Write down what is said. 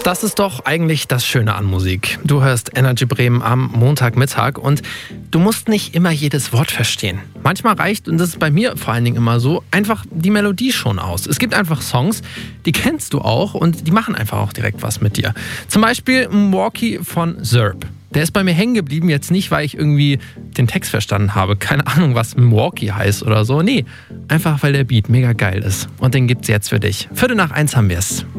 Das ist doch eigentlich das Schöne an Musik. Du hörst Energy Bremen am Montagmittag und du musst nicht immer jedes Wort verstehen. Manchmal reicht, und das ist bei mir vor allen Dingen immer so, einfach die Melodie schon aus. Es gibt einfach Songs, die kennst du auch und die machen einfach auch direkt was mit dir. Zum Beispiel Milwaukee von Zerb. Der ist bei mir hängen geblieben, jetzt nicht, weil ich irgendwie den Text verstanden habe. Keine Ahnung, was Milwaukee heißt oder so. Nee, einfach weil der Beat mega geil ist. Und den gibt's jetzt für dich. 1:15 haben wir's.